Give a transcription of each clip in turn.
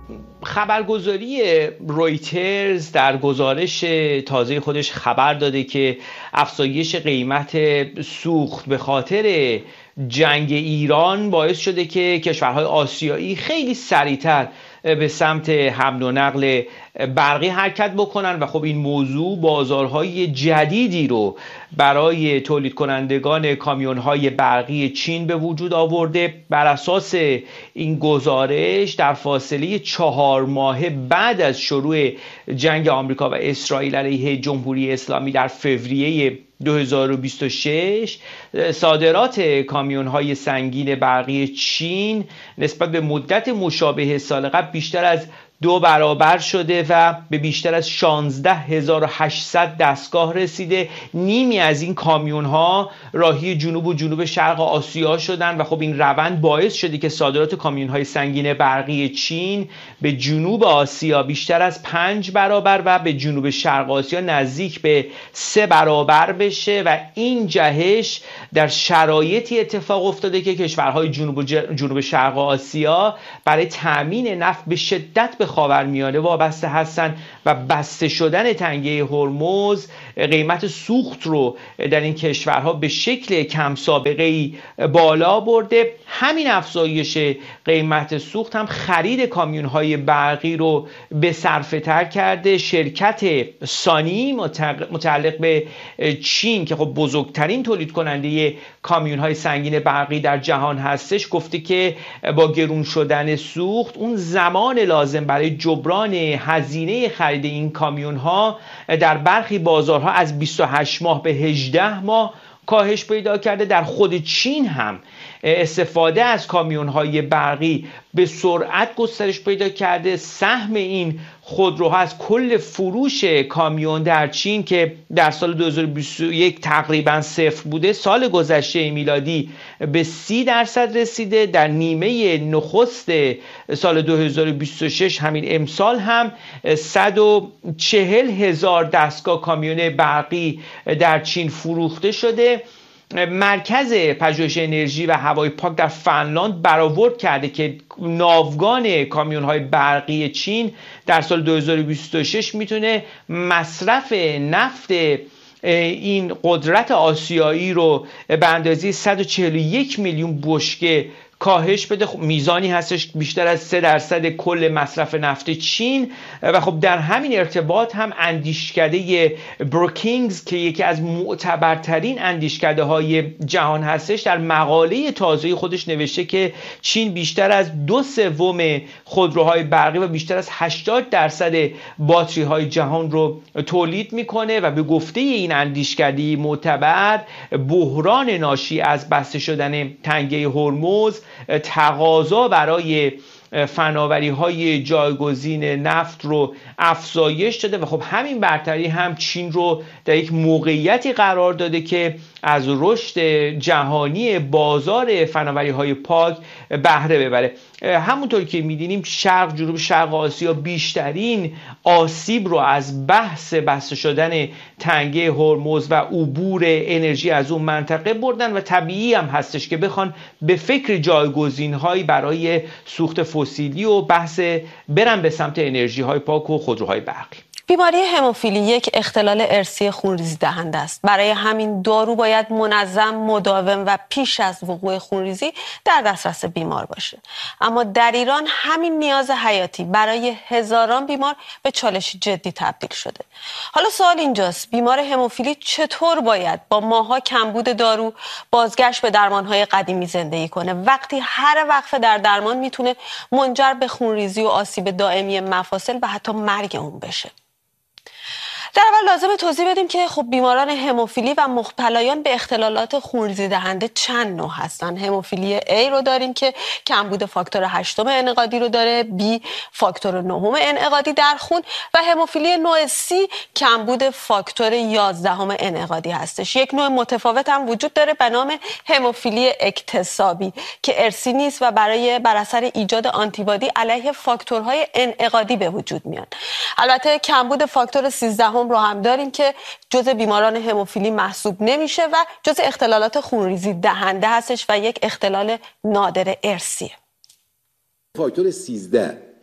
خبرگزاری رویترز در گزارش تازه خودش خبر داده که افزایش قیمت سوخت به خاطر جنگ ایران باعث شده که کشورهای آسیایی خیلی سریعتر به سمت حمل و نقل برقی حرکت بکنن و خب این موضوع بازارهای جدیدی رو برای تولید کنندگان کامیون‌های برقی چین به وجود آورده. بر اساس این گزارش در فاصله 4 ماه بعد از شروع جنگ آمریکا و اسرائیل علیه جمهوری اسلامی در فوریه 2026 صادرات کامیون‌های سنگین برقی چین نسبت به مدت مشابه سال قبل بیشتر از 2 برابر شده و به بیشتر از 16800 دستگاه رسیده. نیمی از این کامیون ها راهی جنوب و جنوب شرق آسیا شدن و خب این روند باعث شده که صادرات کامیون های سنگین برقی چین به جنوب آسیا بیشتر از 5 برابر و به جنوب شرق آسیا نزدیک به 3 برابر بشه و این جهش در شرایطی اتفاق افتاده که کشورهای جنوب شرق آسیا برای تامین نفت به شدت به خاورمیانه وابسته هستند و بسته شدن تنگه هرمز قیمت سوخت رو در این کشورها به شکل کم سابقه‌ای بالا برده. همین افزایش قیمت سوخت هم خرید کامیون‌های برقی رو به صرفه تر کرده. شرکت سانی متعلق به چین که خب بزرگترین تولید کننده کامیون‌های سنگین برقی در جهان هستش گفته که با گرون شدن سوخت اون زمان لازم برای جبران هزینه خرید این کامیون‌ها در برخی بازارها از 28 ماه به 18 ماه کاهش پیدا کرده. در خود چین هم استفاده از کامیون‌های برقی به سرعت گسترش پیدا کرده. سهم این خودروها از کل فروش کامیون در چین که در سال 2021 تقریبا صفر بوده، سال گذشته میلادی به 30% رسیده. در نیمه نخست سال 2026 همین امسال هم 140,000 دستگاه کامیون برقی در چین فروخته شده. مرکز پژوهش انرژی و هوای پاک در فنلاند برآورد کرده که ناوگان کامیون‌های برقی چین در سال 2026 میتونه مصرف نفت این قدرت آسیایی رو به اندازه 141 میلیون بشکه کاهش بده. خب میزانی هستش بیشتر از 3% کل مصرف نفت چین و خب در همین ارتباط هم اندیشکده بروکینگز که یکی از معتبرترین اندیشکده های جهان هستش در مقاله تازه خودش نوشته که چین بیشتر از 2/3 خودروهای برقی و بیشتر از 80% باتری های جهان رو تولید میکنه و به گفته این اندیشکده معتبر بحران ناشی از بسته شدن تنگه هرمز تقاضا برای فناوری‌های جایگزین نفت رو افزایش داده و خب همین برتری هم چین رو در یک موقعیتی قرار داده که از رشد جهانی بازار فناوری‌های پاک بهره ببره. همونطور که می‌دونیم جنوب شرق آسیا بیشترین آسیب رو از بحث بسته شدن تنگه هرمز و عبور انرژی از اون منطقه بردن و طبیعی هم هستش که بخوان به فکر جایگزین‌هایی برای سوخت فسیلی و برن به سمت انرژی‌های پاک و خودروهای برقی. بیماری هموفیلی یک اختلال ارثی خونریزی دهنده است. برای همین دارو باید منظم، مداوم و پیش از وقوع خونریزی در دسترس بیمار باشه. اما در ایران همین نیاز حیاتی برای هزاران بیمار به چالش جدی تبدیل شده. حالا سوال اینجاست، بیمار هموفیلی چطور باید با ماها کمبود دارو بازگشت به درمانهای قدیمی زندگی کنه وقتی هر وقفه در درمان میتونه منجر به خونریزی و آسیب دائمی مفاصل و حتی مرگ اون بشه؟ در اول لازم توضیح بدیم که خب بیماران هموفیلی و مبتلایان به اختلالات خونریزی دهنده چند نوع هستن. هموفیلی A رو داریم که کمبود فاکتور 8 انعقادی رو داره، B فاکتور 9 انعقادی در خون و هموفیلی نوع C کمبود فاکتور 11 انعقادی هستش. یک نوع متفاوت هم وجود داره به نام هموفیلی اکتسابی که ارثی نیست و بر اثر ایجاد آنتیبادی علیه فاکتورهای انعقادی به وجود میاد. البته کمبود فاکتور 13 رو هم داریم که جزء بیماران هموفیلی محسوب نمیشه و جزء اختلالات خونریزی دهنده هستش و یک اختلال نادر ارثیه. فاکتور 13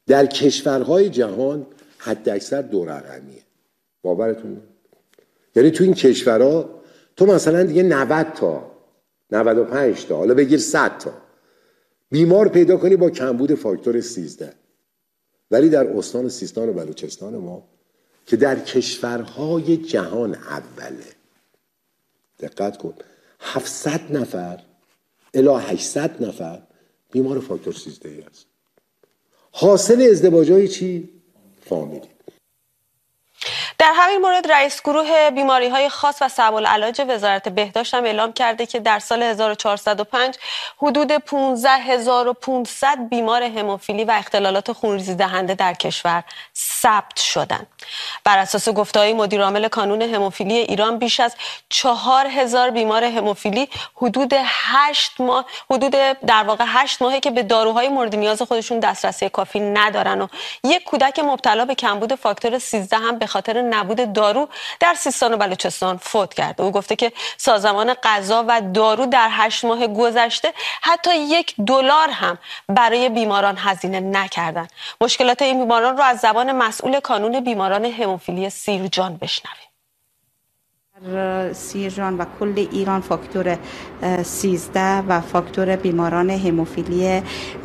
در کشورهای جهان حداکثر 2 رقمیه. باورتون میاد؟ یعنی تو این کشورها تو مثلا دیگه 90 تا 95 تا حالا بگیر 100 تا بیمار پیدا کنی با کمبود فاکتور 13، ولی در استان سیستان و بلوچستان ما که در کشورهای جهان اوله، دقت کن، 700 نفر الی 800 نفر بیمار فاکتور 13 است. حاصل ازدواج‌های چی؟ فامیلی. در همین مورد رئیس گروه بیماری‌های خاص و صعب العلاج وزارت بهداشت هم اعلام کرده که در سال 1405 حدود 15500 بیمار هموفیلی و اختلالات خونریزی دهنده در کشور ثبت شدند. بر اساس گفته‌های مدیرعامل کانون هموفیلی ایران بیش از 4000 بیمار هموفیلی حدود 8 ماهه که به داروهای مورد نیاز خودشون دسترسی کافی ندارن و یک کودک مبتلا به کمبود فاکتور 13 هم به خاطر نبود دارو در سیستان و بلوچستان فوت کرده. او گفته که سازمان غذا و دارو در 8 ماه گذشته حتی $1 هم برای بیماران هزینه نکردند. مشکلات این بیماران را از زبان مسئول کانون بیماران هموفیلی سیرجان بشنویم. سیرجان و کل ایران فاکتور 13 و فاکتور بیماران هموفیلی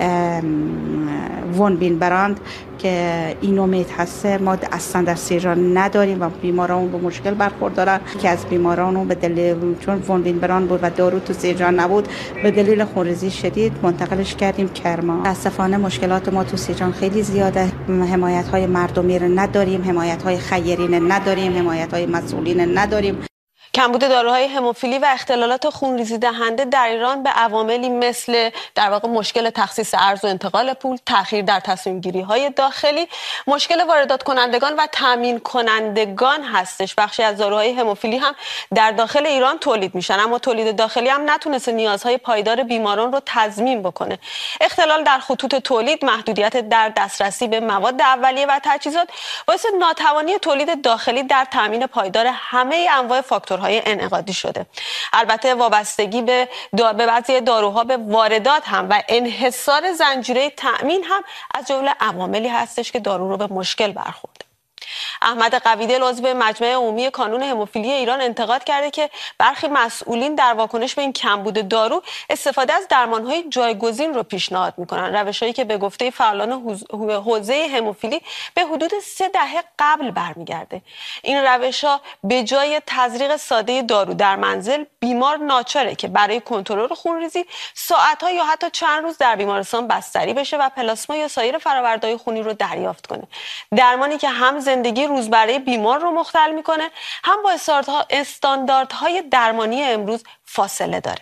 وون بین براند که اینومید هسته ما اصلا در سیرجان نداریم و بیماران به مشکل برخوردارن که از بیماران به دلیل چون وون بین براند بود و دارو تو سیرجان نبود به دلیل خونریزی شدید منتقلش کردیم کرمان. متاسفانه مشکلات ما تو سیرجان خیلی زیاده. حمایت های مردمی رو نداریم، حمایت های خیرین نداریم، حمایت های مسئولین نداریم. کمبود داروهای هموفیلی و اختلالات خونریزی دهنده در ایران به عواملی مثل در واقع مشکل تخصیص ارز و انتقال پول، تأخیر در تصمیم گیری های داخلی، مشکل واردات کنندگان و تامین کنندگان هستش. بخشی از داروهای هموفیلی هم در داخل ایران تولید میشن اما تولید داخلی هم نتونسته نیازهای پایدار بیماران رو تضمین بکنه. اختلال در خطوط تولید، محدودیت در دسترسی به مواد اولیه و تجهیزات باعث ناتوانی تولید داخلی در تامین پایدار همه انواع فاکتورهای انعقادی شده. البته وابستگی به بعضی داروها به واردات هم و انحصار زنجیره تأمین هم از جمله عواملی هستش که دارو رو به مشکل برخورده. احمد قویدل عضو مجمع عمومی کانون هموفیلی ایران انتقاد کرده که برخی مسئولین در واکنش به این کمبود دارو استفاده از درمان‌های جایگزین رو پیشنهاد می‌کنند، روش‌هایی که به گفته فعالان حوزه هموفیلی به حدود 3 دهه قبل برمیگرده. این روش‌ها به جای تزریق ساده دارو در منزل، بیمار ناچاره که برای کنترل خونریزی ساعت‌ها یا حتی چند روز در بیمارستان بستری بشه و پلاسما یا سایر فرآوردهای خونی رو دریافت کنه. درمانی که هم زندگی روزمره بیمار رو مختل میکنه هم با استانداردهای درمانی امروز فاصله داره.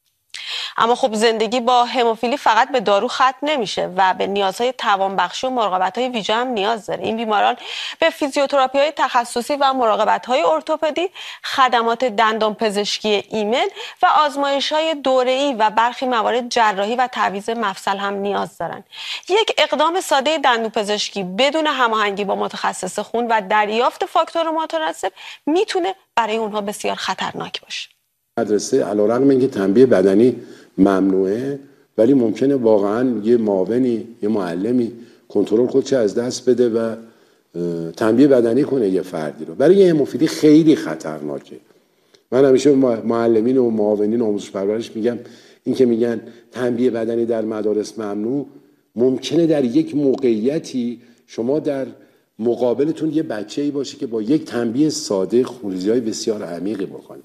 اما خب زندگی با هموفیلی فقط به دارو ختم نمیشه و به نیازهای توانبخشی و مراقبت‌های ویژه هم نیاز داره. این بیماران به فیزیوتراپی‌های تخصصی و مراقبت‌های ارتوپدی، خدمات دندانپزشکی ایمن و آزمایش‌های دوره‌ای و برخی موارد جراحی و تعویض مفصل هم نیاز دارن. یک اقدام ساده دندانپزشکی بدون هماهنگی با متخصص خون و دریافت فاکتور متناسب میتونه برای اونها بسیار خطرناک باشه. مدرسه علیرغم اینکه تنبیه بدنی ممنوعه ولی ممکنه واقعا یه معاونی، یه معلمی کنترل خودش از دست بده و تنبیه بدنی کنه یه فردی رو. برای یه هموفیلی خیلی خطرناکه. من همیشه معلمین و معاونین آموزش پرورش میگم این که میگن تنبیه بدنی در مدارس ممنوع، ممکنه در یک موقعیتی شما در مقابلتون یه بچه‌ای باشه که با یک تنبیه ساده خونریزی‌های بسیار عمیقی بکنه.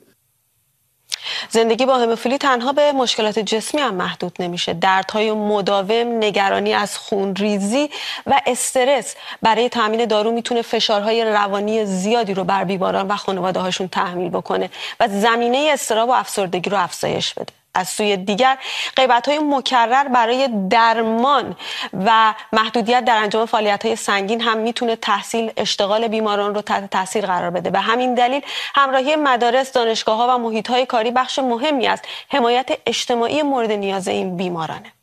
زندگی با هموفیلی تنها به مشکلات جسمی هم محدود نمیشه. دردهای مداوم، نگرانی از خونریزی و استرس برای تامین دارو میتونه فشارهای روانی زیادی رو بر بیماران و خانواده هاشون تحمیل بکنه و زمینه اضطراب و افسردگی رو افزایش بده. از سوی دیگر غیبت‌های مکرر برای درمان و محدودیت در انجام فعالیت‌های سنگین هم میتونه تحصیل اشتغال بیماران رو تحت تاثیر قرار بده. به همین دلیل همراهی مدارس، دانشگاه‌ها و محیط‌های کاری بخش مهمی از حمایت اجتماعی مورد نیاز این بیمارانه.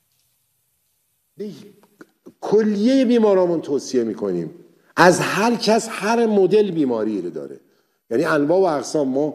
کلیه بیمارامون توصیه می‌کنیم از هر کس هر مدل بیماری رو داره، یعنی انواع و اقسام. ما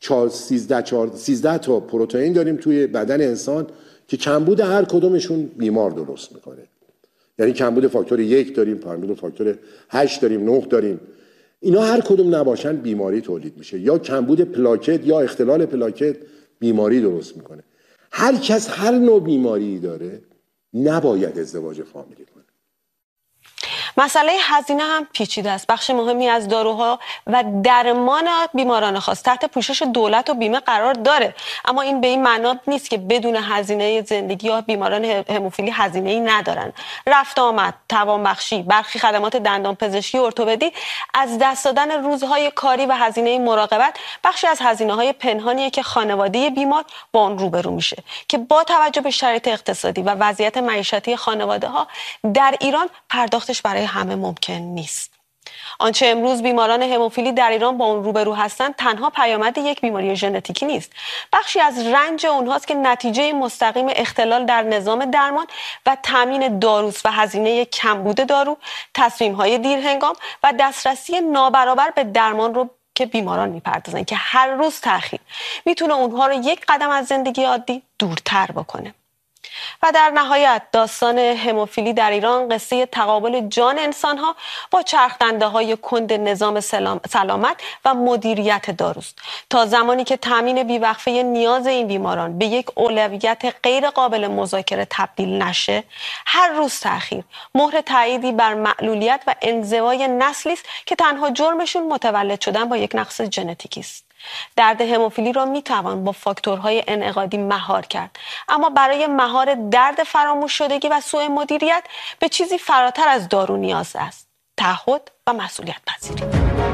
13 تا پروتئین داریم توی بدن انسان که کمبود هر کدومشون بیمار درست میکنه. یعنی کمبود فاکتور 1 داریم، کمبود فاکتور 8 داریم، 9 داریم. اینا هر کدوم نباشن بیماری تولید میشه. یا کمبود پلاکت یا اختلال پلاکت بیماری درست میکنه. هر کس هر نوع بیماری داره نباید ازدواج فامیلی کنه. مسئله هزینه هم پیچیده است. بخش مهمی از داروها و درمان بیماران خاص تحت پوشش دولت و بیمه قرار داره، اما این به این معنا نیست که بدون هزینه زندگی یا بیماران هموفیلی هزینه‌ای ندارن. رفت آمد، توانبخشی، برخی خدمات دندانپزشکی و ارتوپدی، از دست دادن روزهای کاری و هزینه مراقبت بخشی از هزینه‌های پنهانیه که خانواده بیمار با اون روبرو میشه که با توجه به شرایط اقتصادی و وضعیت معیشتی خانواده‌ها در ایران پرداختش برای همه ممکن نیست. آنچه امروز بیماران هموفیلی در ایران با اون روبرو هستند تنها پیامد یک بیماری ژنتیکی نیست. بخشی از رنج اونهاست که نتیجه مستقیم اختلال در نظام درمان و تامین داروست و هزینه کمبود دارو، تصمیم‌های دیرهنگام و دسترسی نابرابر به درمان رو که بیماران میپردازن که هر روز تأخیر میتونه اونها رو یک قدم از زندگی عادی دورتر بکنه. و در نهایت داستان هموفیلی در ایران قصه تقابل جان انسانها با چرخدنده‌های کند نظام سلامت و مدیریت داروست. تا زمانی که تامین بیوقفه نیاز این بیماران به یک اولویت غیر قابل مذاکره تبدیل نشه، هر روز تأخیر مهر تأییدی بر معلولیت و انزوای نسلی است که تنها جرمشون متولد شدن با یک نقص ژنتیکی است. درد هموفیلی را میتوان با فاکتورهای انعقادی مهار کرد، اما برای مهار درد فراموش شدگی و سوء مدیریت به چیزی فراتر از دارو نیاز است: تعهد و مسئولیت پذیری.